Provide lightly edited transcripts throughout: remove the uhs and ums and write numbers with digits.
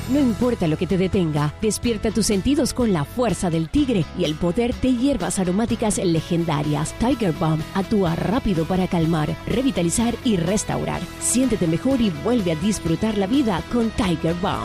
No importa lo que te detenga, despierta tus sentidos con la fuerza del tigre y el poder de hierbas aromáticas legendarias. Tiger Balm actúa rápido para calmar, revitalizar y restaurar. Siéntete mejor y vuelve a disfrutar la vida con Tiger Balm.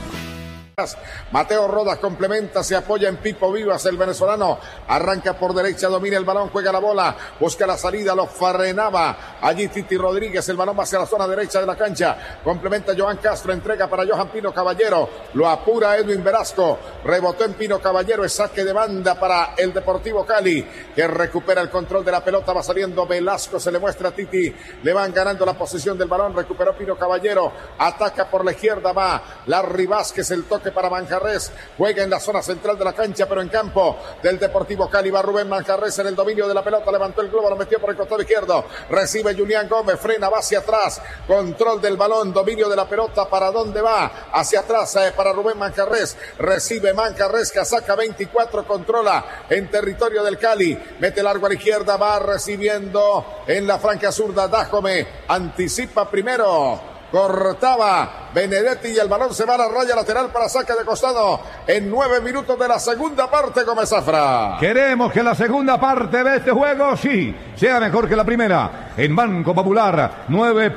Mateo Rodas complementa, se apoya en Pipo Vivas, el venezolano arranca por derecha, domina el balón, juega la bola, busca la salida, lo frenaba allí Titi Rodríguez, el balón va hacia la zona derecha de la cancha, complementa Johan Castro, entrega para Johan Pino Caballero, lo apura Edwin Velasco, rebotó en Pino Caballero, es saque de banda para el Deportivo Cali, que recupera el control de la pelota, va saliendo Velasco, se le muestra a Titi, le van ganando la posesión del balón, recuperó Pino Caballero, ataca por la izquierda, va Larry Vázquez, el toque para Manjarrés, juega en la zona central de la cancha, pero en campo del Deportivo Cali va Rubén Manjarrés en el dominio de la pelota, levantó el globo, lo metió por el costado izquierdo, recibe Julián Gómez, frena, va hacia atrás, control del balón, dominio de la pelota, ¿para dónde va? Hacia atrás para Rubén Manjarrés, recibe Manjarrés, casaca 24, controla en territorio del Cali, mete largo a la izquierda, va recibiendo en la franja zurda, Dájome, anticipa primero, cortaba Benedetti y el balón se va a la raya lateral para saque de costado en 9 minutos de la segunda parte, Gómez Zafra. Queremos que la segunda parte de este juego, sí, sea mejor que la primera. En Banco Popular,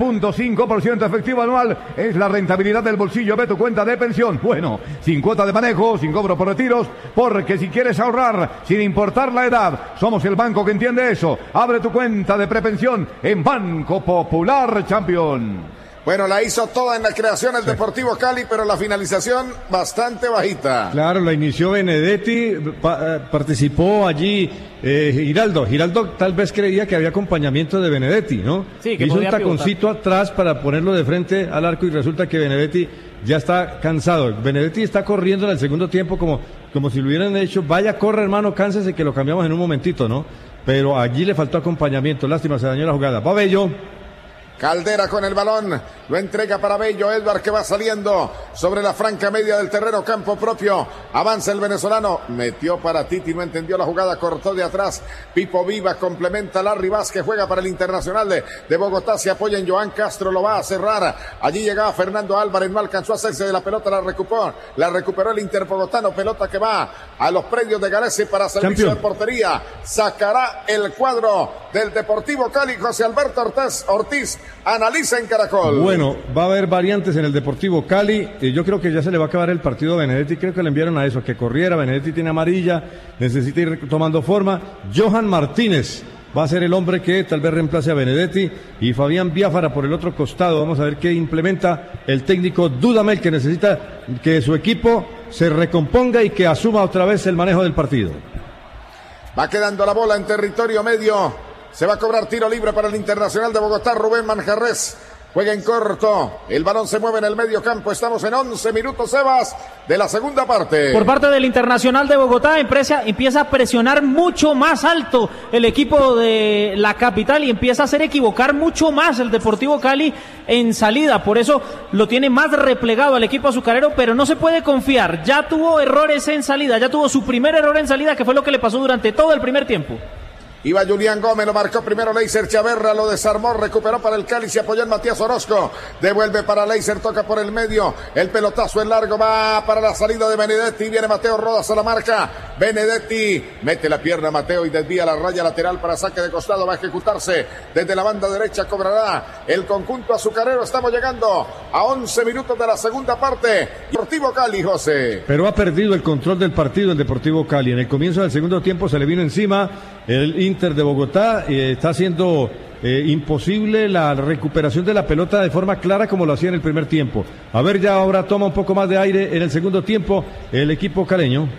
9.5% efectivo anual es la rentabilidad del bolsillo de tu cuenta de pensión. Bueno, sin cuota de manejo, sin cobro por retiros, porque si quieres ahorrar, sin importar la edad, somos el banco que entiende eso. Abre tu cuenta de prepensión en Banco Popular, campeón. Bueno, la hizo toda en la creación el Deportivo Cali, pero la finalización bastante bajita. Claro, la inició Benedetti, participó allí Giraldo. Giraldo tal vez creía que había acompañamiento de Benedetti, ¿no? Sí, que hizo un taconcito pivotar atrás para ponerlo de frente al arco y resulta que Benedetti ya está cansado. Benedetti está corriendo en el segundo tiempo como si lo hubieran hecho. Vaya, corre hermano, cánsese que lo cambiamos en un momentito, ¿no? Pero allí le faltó acompañamiento. Lástima, se dañó la jugada. Va Bello. Caldera con el balón, lo entrega para Bello, Edward que va saliendo sobre la franca media del terreno, campo propio, avanza el venezolano, metió para Titi, no entendió la jugada, cortó de atrás, Pipo Vivas complementa Larry Vázquez, juega para el Internacional de Bogotá, se apoya en Johan Castro, lo va a cerrar, allí llegaba Fernando Álvarez, no alcanzó a hacerse de la pelota, la recuperó el Interbogotano, pelota que va a los predios de Galese para servicio de portería, sacará el cuadro del Deportivo Cali, José Alberto Ortiz, analiza en Caracol. Bueno, va a haber variantes en el Deportivo Cali. Yo creo que ya se le va a acabar el partido a Benedetti. Creo que le enviaron a eso, que corriera. Benedetti tiene amarilla, necesita ir tomando forma. Johan Martínez va a ser el hombre que tal vez reemplace a Benedetti. Y Fabián Biafara por el otro costado. Vamos a ver qué implementa el técnico Dudamel, que necesita que su equipo se recomponga y que asuma otra vez el manejo del partido. Va quedando la bola en territorio medio. Se va a cobrar tiro libre para el Internacional de Bogotá, Rubén Manjarrés. Juega en corto, el balón se mueve en el medio campo, estamos en 11 minutos, Sebas, de la segunda parte. Por parte del Internacional de Bogotá, empieza a presionar mucho más alto el equipo de la capital y empieza a hacer equivocar mucho más el Deportivo Cali en salida, por eso lo tiene más replegado al equipo azucarero, pero no se puede confiar, ya tuvo errores en salida, ya tuvo su primer error en salida, que fue lo que le pasó durante todo el primer tiempo. Iba Julián Gómez, lo marcó primero Leiser Chaverra, lo desarmó, recuperó para el Cali, se apoyó en Matías Orozco, devuelve para Leiser, toca por el medio, el pelotazo en largo, va para la salida de Benedetti, viene Mateo Rodas a la marca, Benedetti, mete la pierna Mateo y desvía la raya lateral para saque de costado, va a ejecutarse desde la banda derecha, cobrará el conjunto azucarero, estamos llegando a 11 minutos de la segunda parte, Deportivo Cali, José. Pero ha perdido el control del partido el Deportivo Cali, en el comienzo del segundo tiempo se le vino encima el Inter de Bogotá, está haciendo imposible la recuperación de la pelota de forma clara como lo hacía en el primer tiempo. A ver, ya ahora toma un poco más de aire en el segundo tiempo el equipo caleño.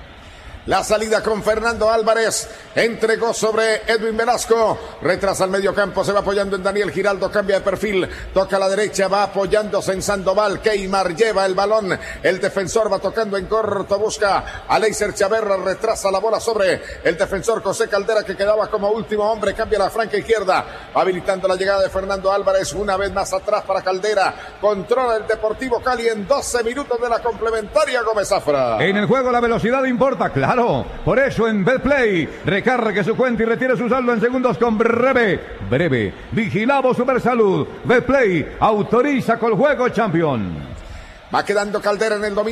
La salida con Fernando Álvarez, entregó sobre Edwin Velasco, retrasa al medio campo, se va apoyando en Daniel Giraldo, cambia de perfil, toca a la derecha, va apoyándose en Sandoval, Keymar lleva el balón, el defensor va tocando en corto, busca a Leiser Chaverra, retrasa la bola sobre el defensor José Caldera, que quedaba como último hombre, cambia la franca izquierda, habilitando la llegada de Fernando Álvarez, una vez más atrás para Caldera, controla el Deportivo Cali en 12 minutos de la complementaria, Gómez Zafra. En el juego la velocidad importa, claro. Por eso en Betplay, recargue su cuenta y retire su saldo en segundos con Breve. Vigilamos Supersalud. Betplay autoriza con juego, champion. Va quedando Caldera en el dominio.